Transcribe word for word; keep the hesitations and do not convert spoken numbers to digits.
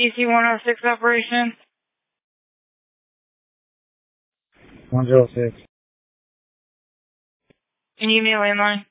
D C one oh six operation. one oh six. Can you give me a landline?